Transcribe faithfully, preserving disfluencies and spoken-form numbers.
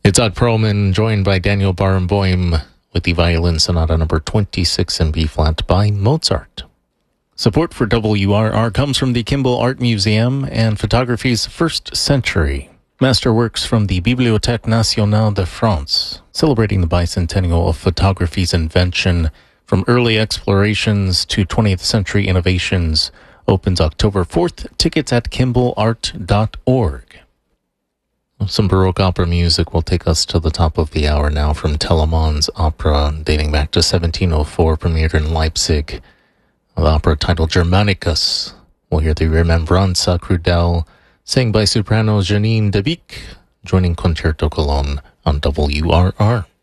Itzhak Perlman, joined by Daniel Barenboim with the Violin Sonata number twenty-six in B-flat by Mozart. Support for W R R comes from the Kimball Art Museum and Photography's First Century. Masterworks from the Bibliothèque Nationale de France, celebrating the bicentennial of photography's invention from early explorations to twentieth century innovations, opens October fourth. Tickets at kimball art dot org. Some Baroque opera music will take us to the top of the hour now from Telemann's opera dating back to seventeen oh four, premiered in Leipzig. The opera titled Germanicus. We'll hear the Remembranza Crudel, sang by soprano Janine Debique, joining Concerto Cologne on W R R.